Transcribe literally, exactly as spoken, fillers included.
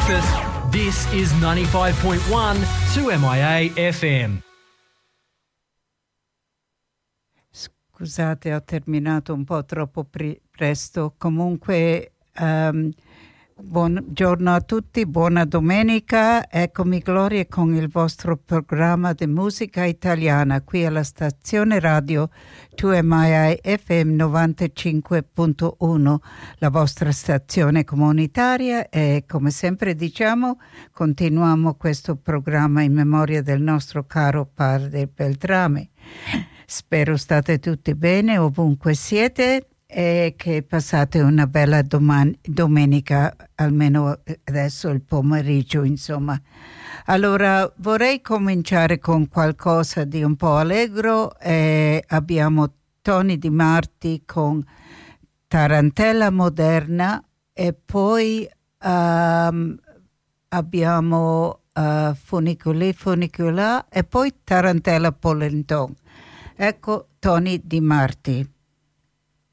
Griffith. This is ninety-five point one two M I A F M. Scusate, ho terminato un po' troppo pre- presto. Comunque, um, buongiorno a tutti, buona domenica. Eccomi Gloria con il vostro programma di musica italiana qui alla stazione radio due M I A F M novantacinque punto uno, la vostra stazione comunitaria, e come sempre diciamo continuiamo questo programma in memoria del nostro caro padre Beltrame. Spero state tutti bene ovunque siete e che passate una bella doman- domenica, almeno adesso il pomeriggio, insomma. Allora vorrei cominciare con qualcosa di un po' allegro. Eh, abbiamo Tony Di Marti con Tarantella Moderna e poi um, abbiamo uh, Funiculi Funicula e poi Tarantella Polenton. Ecco Tony Di Marti.